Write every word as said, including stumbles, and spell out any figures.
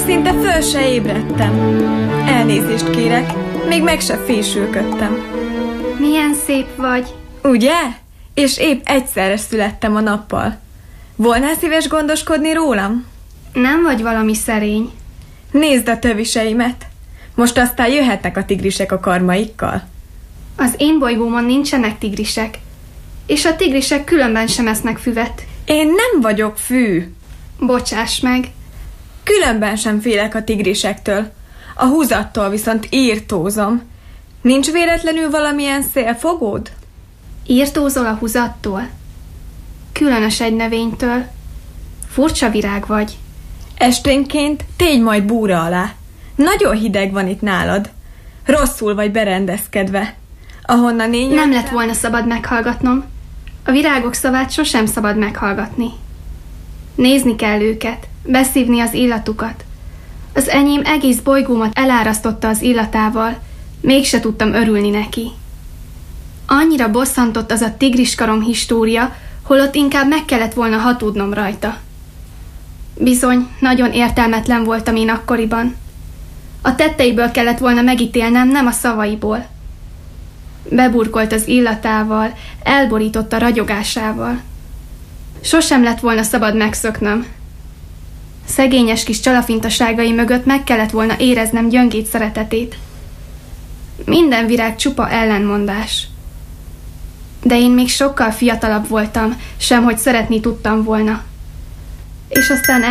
szinte föl se ébredtem. Elnézést kérek, még meg se fésülködtem. Milyen szép vagy. Ugye? És épp egyszerre születtem a nappal. Volnál szíves gondoskodni rólam? Nem vagy valami szerény. Nézd a töviseimet. Most aztán jöhetnek a tigrisek a karmaikkal. Az én bolygómon nincsenek tigrisek, és a tigrisek különben sem esznek füvet. Én nem vagyok fű. Bocsáss meg. Különben sem félek a tigrisektől. A húzattól viszont írtózom. Nincs véletlenül valamilyen szélfogód? Írtózol a húzattól? Különös egy növénytől. Furcsa virág vagy. Esténként tégy majd búra alá. Nagyon hideg van itt nálad. Rosszul vagy berendezkedve. Ahonnan én Nem lett volna szabad meghallgatnom. A virágok szavát sosem szabad meghallgatni. Nézni kell őket, beszívni az illatukat. Az enyém egész bolygómat elárasztotta az illatával, mégse tudtam örülni neki. Annyira bosszantott az a tigriskarom história, holott inkább meg kellett volna hatódnom rajta. Bizony, nagyon értelmetlen voltam én akkoriban. A tetteiből kellett volna megítélnem, nem a szavaiból. Beburkolt az illatával, elborított a ragyogásával. Sosem lett volna szabad megszöknöm. Szegényes kis csalafintaságai mögött meg kellett volna éreznem gyöngét szeretetét. Minden virág csupa ellenmondás. De én még sokkal fiatalabb voltam, sem hogy szeretni tudtam volna. És aztán